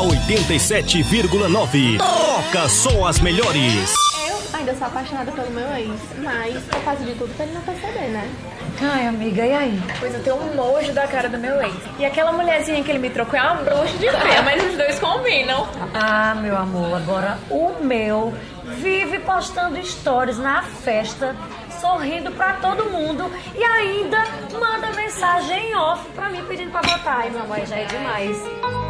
87,9. Toca só as melhores. Eu ainda sou apaixonada pelo meu ex, mas eu faço de tudo pra ele não perceber, né? Ai, amiga, e aí? Pois eu tenho um nojo da cara do meu ex. E aquela mulherzinha que ele me trocou é uma bruxa de feia, mas os dois combinam. Ah, meu amor, agora o meu vive postando stories na festa, sorrindo pra todo mundo e ainda manda mensagem em off pra mim pedindo pra botar. Ai, meu amor, já é demais.